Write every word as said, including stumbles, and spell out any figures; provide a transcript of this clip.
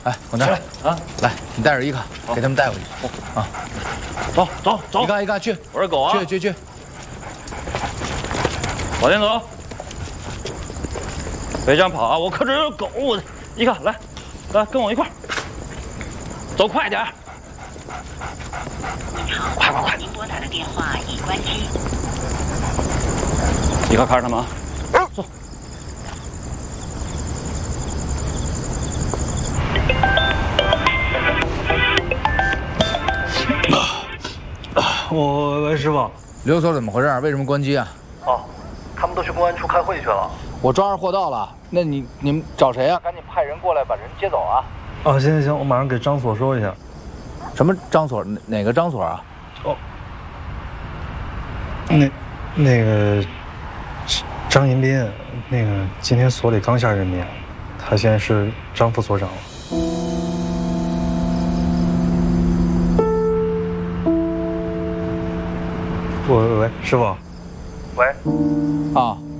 哎，往这儿啊！来，你带着伊卡，给他们带回去。啊， 走走走！ 伊卡伊卡去， 我是狗啊！ 去去去！ 往前走，别这样跑啊！我可是有狗，我伊卡来，来跟我一块儿，走快点！快快快！ 您拨打的电话已关机。 伊卡看着他们啊，走。 我喂，师傅， 刘所怎么回事？为什么关机啊？ 哦，他们都去公安处开会去了。 我抓着货到了，那你你们找谁啊？赶紧派人过来把人接走啊！ 哦，行行行，我马上给张所说一下。 什么张所？哪哪个张所啊？ 哦，那那个张银斌，那个今天所里刚下任命，他现在是张副所长了。 喂喂喂，师傅，喂， 啊。